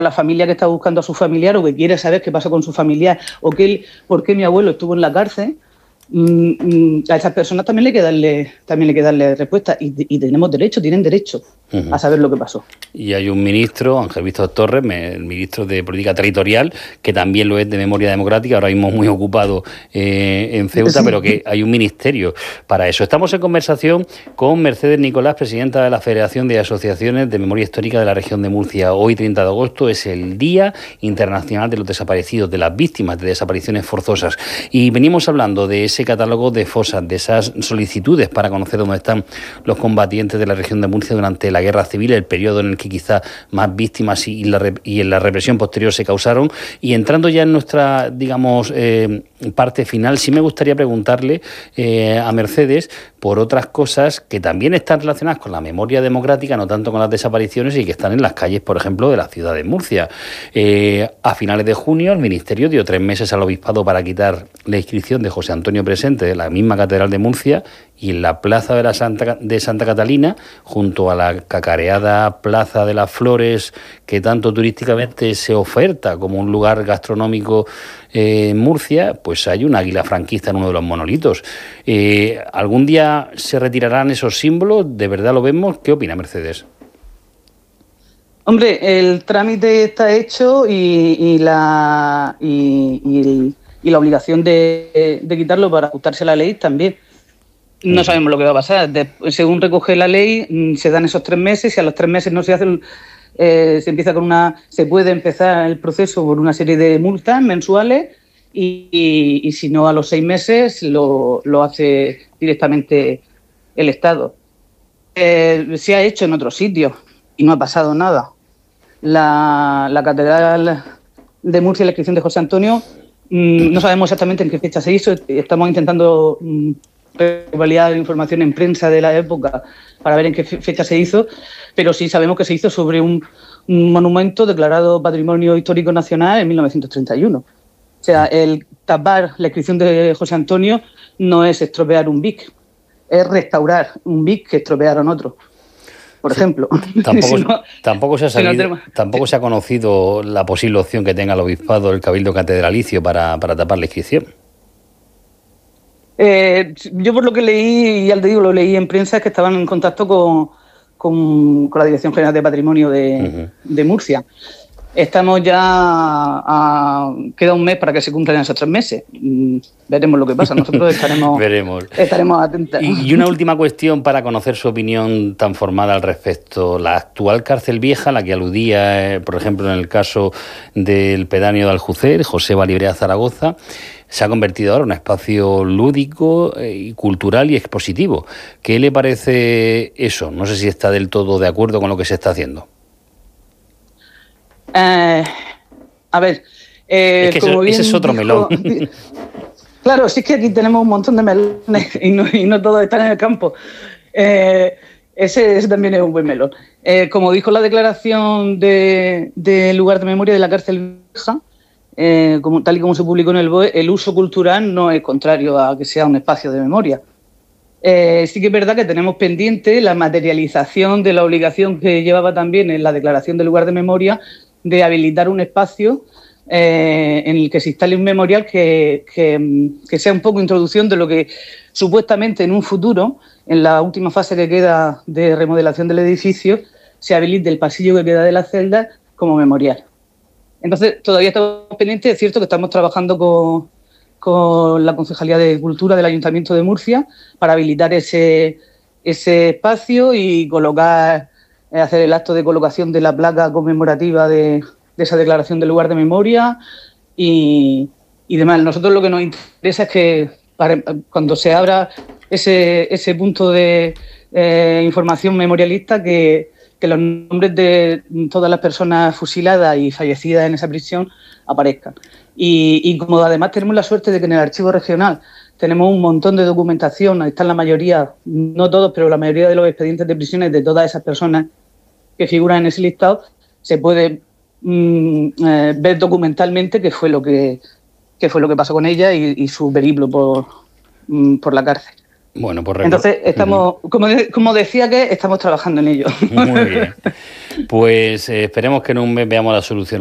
la familia que está buscando a su familiar o que quiere saber qué pasó con su familiar o por qué mi abuelo estuvo en la cárcel, a esas personas también hay que darle respuesta y tienen derecho a saber lo que pasó. Y hay un ministro, Ángel Víctor Torres, el ministro de Política Territorial, que también lo es de Memoria Democrática, ahora mismo muy ocupado en Ceuta, sí. Pero que hay un ministerio para eso. Estamos en conversación con Mercedes Nicolás, presidenta de la Federación de Asociaciones de Memoria Histórica de la región de Murcia. Hoy, 30 de agosto, es el Día Internacional de los Desaparecidos, de las víctimas de desapariciones forzosas. Y venimos hablando de ese catálogo de fosas, de esas solicitudes para conocer dónde están los combatientes de la región de Murcia durante la Guerra Civil, el periodo en el que quizá más víctimas y en la represión posterior se causaron. Y entrando ya en nuestra, digamos, parte final, sí me gustaría preguntarle a Mercedes por otras cosas que también están relacionadas con la memoria democrática, no tanto con las desapariciones, y que están en las calles, por ejemplo, de la ciudad de Murcia. A finales de junio, el Ministerio dio 3 meses al Obispado para quitar la inscripción de José Antonio Presente de la misma Catedral de Murcia, y en la Plaza de Santa Catalina, junto a la cacareada Plaza de las Flores, que tanto turísticamente se oferta como un lugar gastronómico en Murcia, pues hay un águila franquista en uno de los monolitos. ¿Algún día se retirarán esos símbolos? ¿De verdad lo vemos? ¿Qué opina Mercedes? Hombre, el trámite está hecho y la obligación de quitarlo para ajustarse a la ley también. No sabemos lo que va a pasar. Según recoge la ley, se dan esos 3 meses. Si a los 3 meses no se hace, se puede empezar el proceso por una serie de multas mensuales y si no, a los 6 meses lo hace directamente el Estado. Se ha hecho en otros sitios y no ha pasado nada. La Catedral de Murcia, la inscripción de José Antonio, no sabemos exactamente en qué fecha se hizo. Estamos intentando validar información en prensa de la época para ver en qué fecha se hizo, pero sí sabemos que se hizo sobre un monumento declarado Patrimonio Histórico Nacional en 1931. O sea, el tapar la inscripción de José Antonio no es estropear un BIC, es restaurar un BIC que estropearon otros, por ejemplo. Tampoco se ha conocido la posible opción que tenga el Obispado, el Cabildo Catedralicio, para tapar la inscripción. Yo por lo que leí, ya te digo, lo leí en prensa, es que estaban en contacto con la Dirección General de Patrimonio de Murcia. Estamos ya queda un mes para que se cumplan esos 3 meses. Veremos lo que pasa. Nosotros estaremos atentos. Y una última cuestión para conocer su opinión tan formada al respecto. La actual cárcel vieja, la que aludía, por ejemplo, en el caso del pedáneo de Aljucer, José Valibrea Zaragoza, se ha convertido ahora en un espacio lúdico y cultural y expositivo. ¿Qué le parece eso? No sé si está del todo de acuerdo con lo que se está haciendo. A ver... es que ese es otro melón. Claro, sí, es que aquí tenemos un montón de melones y no todos están en el campo. Ese también es un buen melón. Como dijo la declaración de lugar de memoria de la cárcel vieja, tal y como se publicó en el BOE, el uso cultural no es contrario a que sea un espacio de memoria. Sí que es verdad que tenemos pendiente la materialización de la obligación que llevaba también en la declaración del lugar de memoria de habilitar un espacio en el que se instale un memorial que sea un poco introducción de lo que supuestamente en un futuro, en la última fase que queda de remodelación del edificio, se habilite el pasillo que queda de la celda como memorial. Entonces, todavía estamos pendientes. Es cierto que estamos trabajando con la Concejalía de Cultura del Ayuntamiento de Murcia para habilitar ese espacio y hacer el acto de colocación de la placa conmemorativa de esa declaración del lugar de memoria y demás. Nosotros lo que nos interesa es que cuando se abra ese punto de información memorialista, que los nombres de todas las personas fusiladas y fallecidas en esa prisión aparezcan. Y como además tenemos la suerte de que en el archivo regional tenemos un montón de documentación, ahí están la mayoría, no todos, pero la mayoría de los expedientes de prisiones de todas esas personas que figuran en ese listado, se puede ver documentalmente qué fue lo que pasó con ella y su periplo por la cárcel. Bueno, pues entonces estamos, como decía, que estamos trabajando en ello. Muy bien. Pues esperemos que en un mes veamos la solución